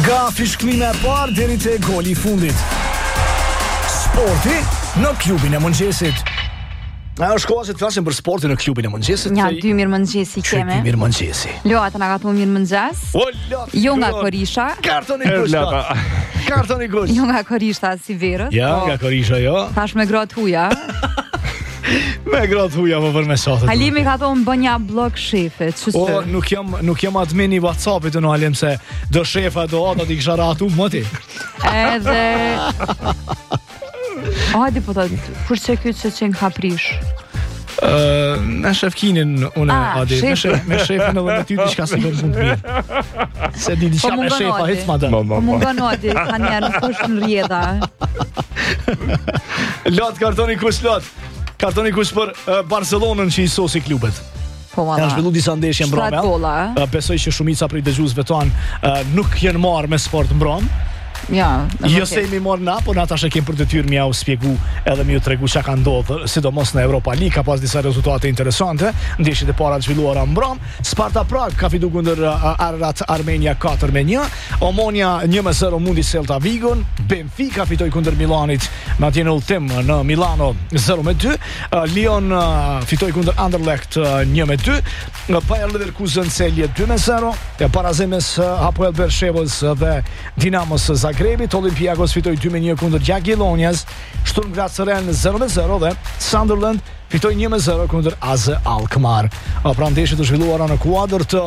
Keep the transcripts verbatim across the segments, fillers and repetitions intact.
Nga fishklime e parë deri te goli i fundit. Sporti në klubin e mëngjesit. Na është koha që të flasim për sportin në klubin e mëngjesit. Ja, dy mirë mëngjesi keme. Dy mirë mëngjesi. Loata na ka thonë mirë mëngjes. O lot. Jo nga Korisha. Kartoni kushta. Kartoni kushta. Jo nga Korisha si verët. Ja, nga Korisha jo. Tash me gratë huja. Me gratë huja po për mesazhet. Halimi ka thonë bën ja blog shefe. O, nuk jam nuk jam admin i WhatsAppit në Halim se do shefa do ata ti kisha ratu më ti. Edhe hajde po ta, kur që këtë që qenë ka prish? Uh, me shefkinin unë ah, Adi, me, shef, me shefin edhe me ty diçka se do të mund mirë. Se di diçka me shefa, hiç ma dë. Po mungon Adi, ka njerë në kush në rjeda. Lot, kartoni kush lot. Kartoni kush për uh, Barcelonën që i sosi klubet. Po ma Janë zhvillu disa ndeshje mbrome. Uh, besoj që shumica prej dëgjuesve ton uh, nuk janë marrë me sport mbrom. Ja, jo se imi morë na, po na tash e kem për detyrë mja u spjegu edhe mi u tregu çka ka ndodhur, sidomos në Europa League ka pas disa rezultate interesante, ndeshjet e para të zhvilluara mbram. Sparta Prag ka fitu kundër Ararat Armenia katër me një, Omonia një me zero mundi Celta Vigon, Benfica fitoi kundër Milanit me atje në udhtim në Milano zero me dy, Lyon fitoi kundër Anderlecht një me dy, Bayer Leverkusen Celje dy me zero, e parazemes Hapoel Beershevës dhe Dinamos Zagrebit, Olympiakos fitoi dy me një kundër Jagiellonias, Sturm Graz Rennes zero me zero dhe Sunderland fitoi një me zero kundër A Z Alkmaar. Pra ndeshjet të zhvilluara në kuadër të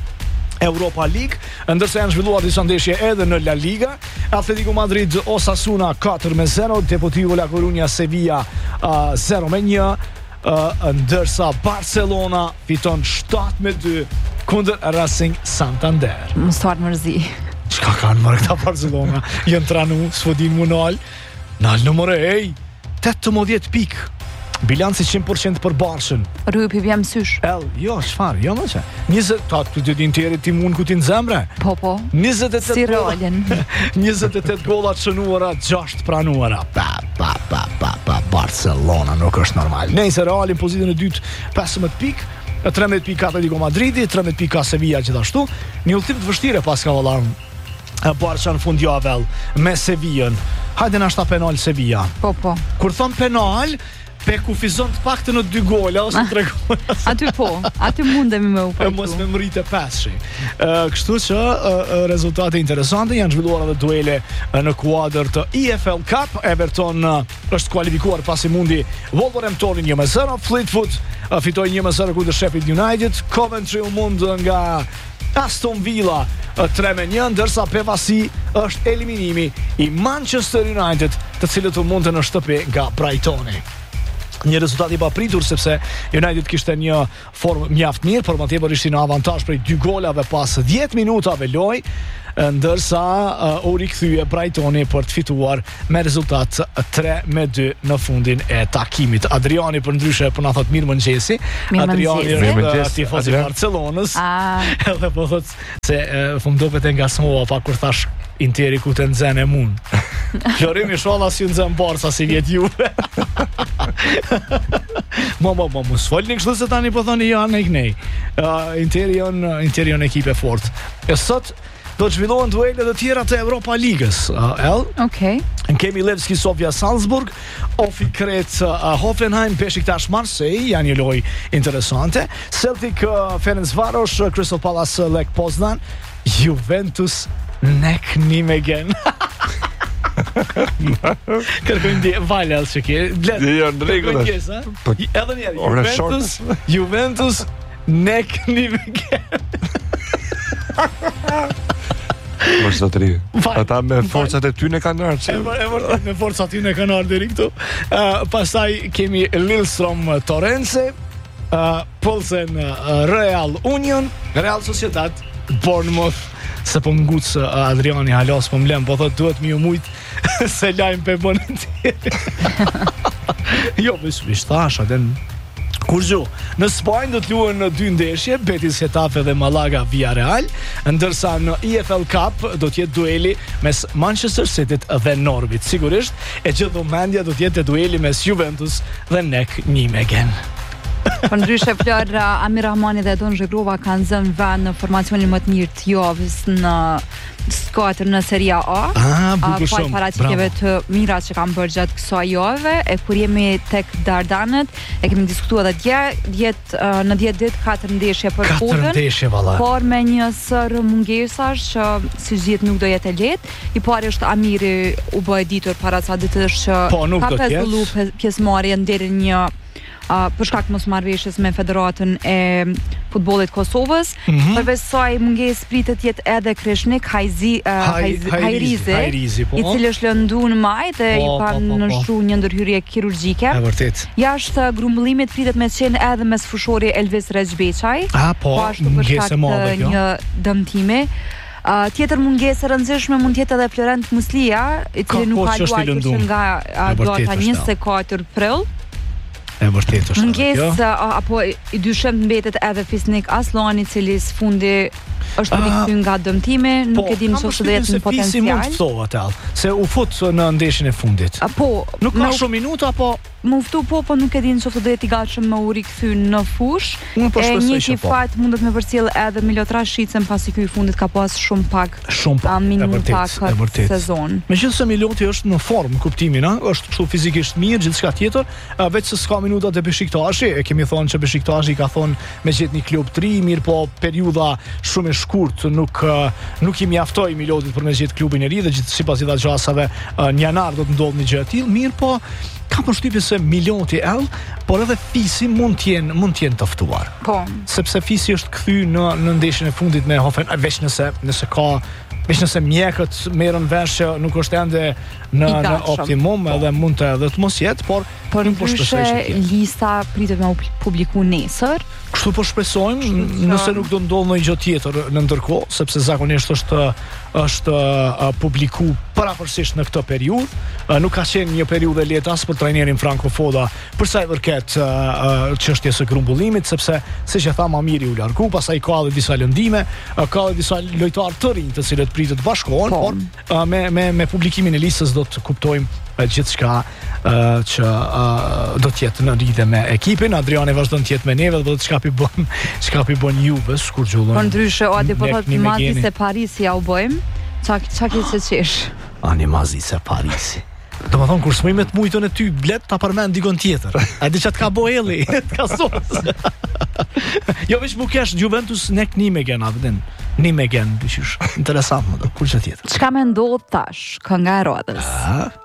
Europa League, ndërsa janë zhvilluar disa ndeshje edhe në La Liga. Atletico Madrid Osasuna katër me zero, Deportivo La Coruña Sevilla uh, zero me një, uh, ndërsa Barcelona fiton shtat me dy kundër Racing Santander. Më start mërzi. Çka kanë marrë këta Barcelona? Jënë tranu, s'fodin mu nal. Nal në mëre, ej, tetëmbëdhjetë pikë. Bilanci qind përqind për Barshën. Rrupi vjem sysh. El, jo, çfarë? Jo më që. njëzet, ta të të interi ti mund ku ti në zemre. Po, po. njëzet e tetë si golla. rolin. njëzet e tetë golla të shënuara, gjashtë pranuara. Pa, pa, pa, pa, pa, Barcelona nuk është normal. Nejse, Realin pozitën e dytë, pesëmbëdhjetë pikë. tretëmbëdhjetë pikë Atletico Madridi, tretëmbëdhjetë pikë Sevilla gjithashtu. Një udhtim të vështirë pas ka vallar Barça në fundjavë me Sevillën. Hajde na shta penal Sevilla. Po, po. Kur thon penal, pe kufizon të paktën në dy gola ose tre gola. Aty po, aty mundemi me u pajtu. E mos me mritë pesë. Uh, kështu që uh, rezultate interesante janë zhvilluar edhe duele uh, në kuadër të E F L Cup. Everton uh, është kualifikuar pasi mundi Wolverhamptonin një me zero, Fleetwood uh, fitoi një me zero kundër Sheffield United, Coventry u mund nga Aston Villa tre me një, ndërsa bevasi është eliminimi i Manchester United, të cilët u mundën në shtëpi nga Brightoni. Një rezultat i papritur sepse United kishte një formë mjaft mirë, por më tepër ishte në avantazh prej dy golave pas dhjetë minutave lojë, ndërsa uh, u rikthye Brightoni për të fituar me rezultat tre me dy në fundin e takimit. Adriani për ndryshe po na thot mirë mëngjesi. Adriani është tifoz i Barcelonës. Ah. Edhe po thot se uh, fum duket e ngasmova pa kur thash Interi ku të nxenë mund. Florimi sholla si nxen Barca si vjet Juve. Mama, mama, mos folni kështu se tani po thoni ja ne nej. Uh, Interi janë Interi janë ekip e fortë. E sot do të zhvillohen duelet të tjera të Europa Ligës. Uh, El? Okej. Okay. Kemi Levski Sofia Salzburg, Ofi Kret uh, Hoffenheim, Besiktas Marseille, janë një lojë interesante. Celtic uh, Ferencvaros, uh, Crystal Palace Lech Poznan, Juventus Nek Nijmegen. Kërkojmë di Valel që ke. Jo, rregull. Edhe një Juventus, Juventus Nek Nijmegen. Mos të tri. Ata me forcat e ty në kanë ardhur. E vërtet me forcat e ty në kanë ardhur deri këtu. Uh, pastaj kemi Lillestrøm Torrense, uh, Pilsen uh, Real Union, Real Sociedad Bournemouth. Se po nguc uh, Adriani halos po mlem, po thot duhet mi u mujt se lajm pe bën tjetër. Jo, vesh vesh tash atë kur gjo. Në Spanjë do të luhen në dy ndeshje, Betis Getafe dhe Malaga Villarreal, ndërsa në E F L Cup do të jetë dueli mes Manchester City dhe Norwich. Sigurisht, e gjithë mendja do të jetë dueli mes Juventus dhe Nek Nijmegen. Për ndryshe Flor, Amir Rahmani dhe Don Zhegrova kanë zënë vend në formacionin më të mirë të javës në skuadrën në Serie A. Ah, bukur shumë. Pa paraqitjeve të mira që kanë bërë gjatë kësaj jave, e kur jemi tek Dardanët, e kemi diskutuar edhe dje, djet në dhjetë ditë katër ndeshje për Katër futën. ndeshje valla. Por me një sër mungesash që si gjithë nuk do jetë e lehtë. I pari është Amiri u bë e ditur para ca ditësh që po, ka pezullu pjesëmarrjen deri një Uh, për shkak mos marrëveshjes me Federatën e Futbollit Kosovës. Mm -hmm. Përveç saj mungesë pritet jetë edhe Kreshnik Hajzi, uh, Haj, Hajrizi, Hajrizi po. I cili është lënduar në maj dhe po, i kanë nështruar një ndërhyrje kirurgjike. E vërtet. Jashtë grumbullimit pritet me qenë edhe mes fushori Elvis Rexbeçaj. Ah, po, mungesë e madhe kjo. Një dëmtimi. Uh, tjetër mungesë e rëndësishme mund të jetë edhe Florent Muslia, i cili nuk ka luajtur që nga data njëzet e katër prill. E vërtet është. Mungesë apo i dyshëm mbetet edhe Fisnik Aslani, i cili sfundi është rikthyer nga dëmtimi, nuk e dim nëse do jetë në potencial. Si mund të thotë atë, se u fut në ndeshjen e fundit. Apo nuk ka shumë minuta apo më uftu po, po nuk e din nëse do jetë i gatshëm me u rikthy në fush. E njëjti fat mundet me përcjell edhe Milot Rashicën pasi ky i fundit ka pas shumë pak shumë pak minuta këtë sezon. Megjithëse Miloti është në formë, kuptimin, ëh, është kështu fizikisht mirë, gjithçka tjetër, veç se s'ka minuta te Beşiktashi, e kemi thonë që Beşiktashi ka thonë me gjet një klub të ri, mirë po periudha shumë e shkurt nuk nuk i mjaftoi Milotit për me gjet klubin e ri dhe gjithë sipas i gjasave në janar do të ndodhë një gjë e tillë, mirë po ka përshtypjen se Miloti ell, por edhe Fisi mund të jenë mund të jenë të ftuar. Po, sepse Fisi është kthy në në ndeshjen e fundit me Hoffen, veç nëse nëse ka veç nëse mjekët merren vesh që nuk është ende në, në optimum, po. Edhe mund të edhe të mos jetë, por por nuk po shpresoj që lista pritet me u publiku nesër. Kështu po shpresojmë, nëse nuk do ndodhë ndonjë gjë tjetër në ndërkohë, sepse zakonisht është është uh, publiku parakorsisht në këtë periudhë. Uh, nuk ka qenë një periudhë e lehtë as për trajnerin Franco Foda për sa i përket çështjes uh, uh, së grumbullimit, sepse siç e tha Amiri u largu, pastaj ka edhe disa lëndime, uh, ka edhe disa lojtarë të rinj të cilët pritet të bashkohen, po. por uh, me me me publikimin e listës do të kuptojmë uh, gjithçka uh, që uh, do të jetë në lidhje me ekipin. Adriani vazhdon të jetë me neve dhe do të çka pi bën, çka pi bën Juve, kur gjullon. Po ndryshe o aty po thotë Mazi se Parisi ja u bëjmë. Çak çak i se çesh. Ani Mazi se Parisi. Do më thonë, kur smuimet mujtën e ty blet, ta përmen dikon tjetër. A di që të ka bo eli, të ka sos. Jo, veç mu kesh, Juventus nek Nimegen, a vëdin. Nimegen, dyshysh. Interesant më do, kur që tjetër. Çka me ndodh tash, kënga e Rodës?